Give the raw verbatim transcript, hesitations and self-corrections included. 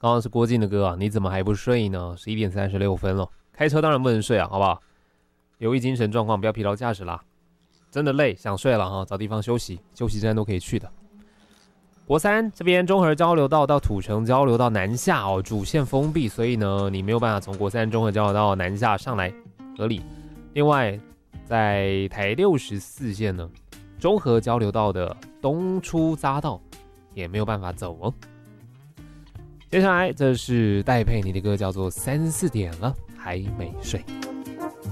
刚刚是郭靖的歌啊，你怎么还不睡呢？十一点三十六分了，开车当然不能睡啊，好不好？留意精神状况，不要疲劳驾驶啦。真的累，想睡了哈，找地方休息，休息站都可以去的。国三这边中和交流道到土城交流道南下哦，主线封闭，所以呢，你没有办法从国三中和交流道南下上来，合理。另外，在台六十四线呢，中和交流道的东出匝道也没有办法走哦。接下来这是戴佩妮的歌，叫做《三四点了还没睡》。